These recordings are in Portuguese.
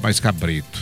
Mais Cabrito.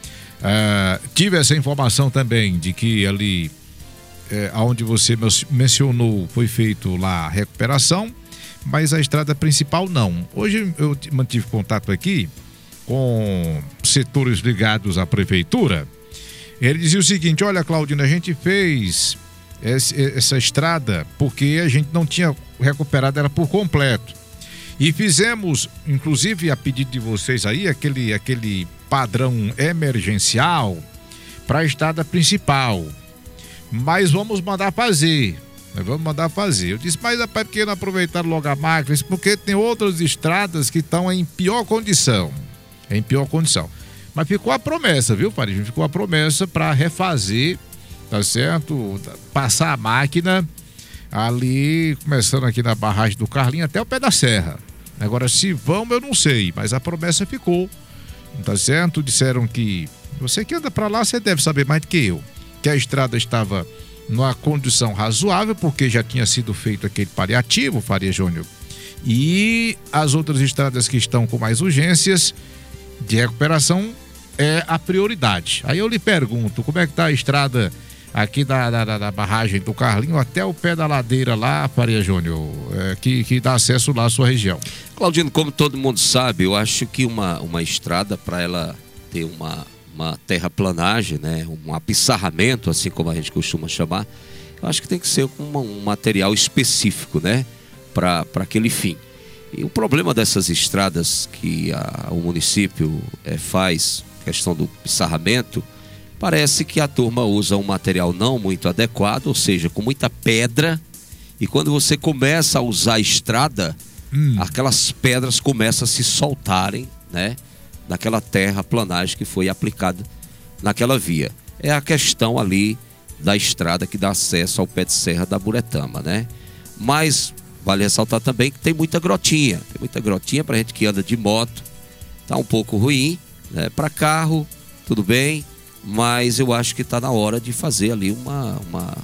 Tive essa informação também de que ali, onde você mencionou, foi feito lá a recuperação, mas a estrada principal não. Hoje eu mantive contato aqui com setores ligados à prefeitura. Ele dizia o seguinte: olha, Claudino, a gente fez essa estrada porque a gente não tinha recuperado ela por completo. E fizemos, inclusive a pedido de vocês aí, aquele padrão emergencial para a estrada principal. Mas vamos mandar fazer. Eu disse, mas rapaz, por que não aproveitaram logo a máquina? Porque tem outras estradas que estão em pior condição. Mas ficou a promessa, viu, Farid? Ficou a promessa para refazer, tá certo? Passar a máquina ali, começando aqui na barragem do Carlinho até o pé da serra. Agora, se vão, eu não sei, mas a promessa ficou, tá certo? Disseram que você que anda para lá, você deve saber mais do que eu, que a estrada estava numa condição razoável, porque já tinha sido feito aquele paliativo, Faria Júnior, e as outras estradas que estão com mais urgências de recuperação é a prioridade. Aí eu lhe pergunto, como é que tá a estrada aqui da barragem do Carlinho até o pé da ladeira lá, Faria Júnior, que dá acesso lá à sua região? Claudino, como todo mundo sabe, eu acho que uma estrada, para ela ter uma terraplanagem, né, um apissarramento, assim como a gente costuma chamar, eu acho que tem que ser com um material específico, né, para aquele fim. E o problema dessas estradas que o município faz, questão do apissarramento, parece que a turma usa um material não muito adequado, ou seja, com muita pedra, e quando você começa a usar a estrada, aquelas pedras começam a se soltarem, né, naquela terraplanagem que foi aplicada naquela via. É a questão ali da estrada que dá acesso ao pé de serra da Buretama, né? Mas vale ressaltar também que tem muita grotinha pra gente que anda de moto, tá um pouco ruim, né? Para carro, tudo bem, mas eu acho que tá na hora de fazer ali uma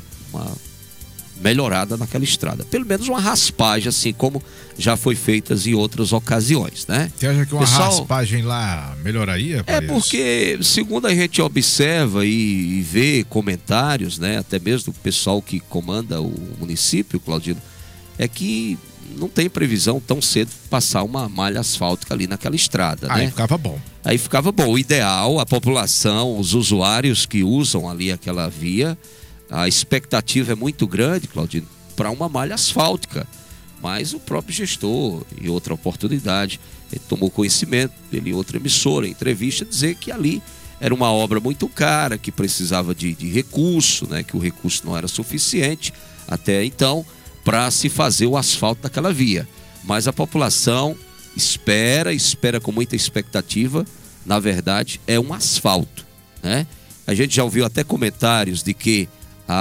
melhorada naquela estrada. Pelo menos uma raspagem, assim como já foi feitas em outras ocasiões, né? Você acha que uma raspagem lá melhoraria? É porque, segundo a gente observa e vê comentários, né, até mesmo do pessoal que comanda o município, Claudino, é que não tem previsão tão cedo passar uma malha asfáltica ali naquela estrada, né? Aí ficava bom. O ideal, a população, os usuários que usam ali aquela via, a expectativa é muito grande, Claudino, para uma malha asfáltica. Mas o próprio gestor, em outra oportunidade, ele tomou conhecimento, ele em outra emissora, em entrevista, dizer que ali era uma obra muito cara, que precisava de recurso, né? Que o recurso não era suficiente até então para se fazer o asfalto daquela via. Mas a população espera com muita expectativa. Na verdade, é um asfalto, né? A gente já ouviu até comentários de que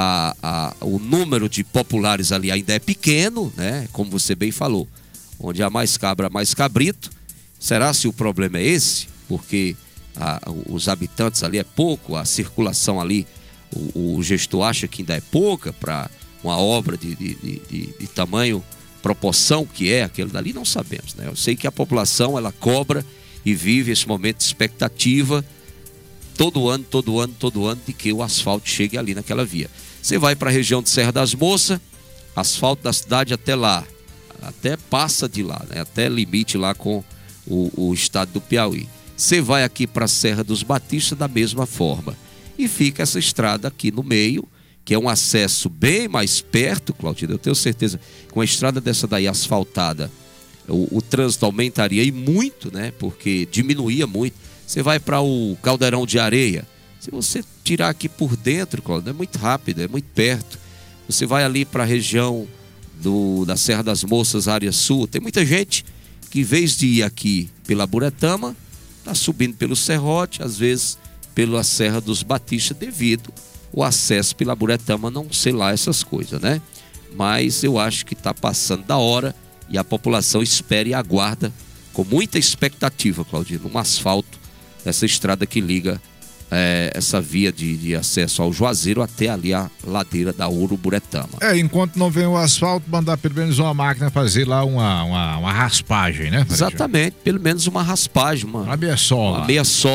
o número de populares ali ainda é pequeno, né? Como você bem falou, onde há mais cabra, mais cabrito. Será se o problema é esse? Porque os habitantes ali é pouco, a circulação ali, o gestor acha que ainda é pouca para uma obra de tamanho, proporção que é aquele dali, não sabemos, né? Eu sei que a população, ela cobra e vive esse momento de expectativa todo ano, de que o asfalto chegue ali naquela via. Você vai para a região de Serra das Moças, asfalto da cidade até lá, até passa de lá, né? Até limite lá com o estado do Piauí. Você vai aqui para a Serra dos Batistas da mesma forma. E fica essa estrada aqui no meio, que é um acesso bem mais perto, Claudino. Eu tenho certeza que com a estrada dessa daí asfaltada, o trânsito aumentaria e muito, né? Porque diminuía muito. Você vai para o Caldeirão de Areia, se você tirar aqui por dentro, Claudio, é muito rápido, é muito perto. Você vai ali para a região da Serra das Moças, área sul, tem muita gente que, em vez de ir aqui pela Buretama, está subindo pelo Serrote, às vezes pela Serra dos Batistas, devido o acesso pela Buretama não ser lá essas coisas, né? Mas eu acho que está passando da hora e a população espera e aguarda com muita expectativa, Claudino, um asfalto dessa estrada que liga essa via de acesso ao Juazeiro até ali a ladeira da Uruburetama. Enquanto não vem o asfalto, mandar pelo menos uma máquina fazer lá uma raspagem, né? Exatamente, pelo menos uma raspagem, uma meia sola.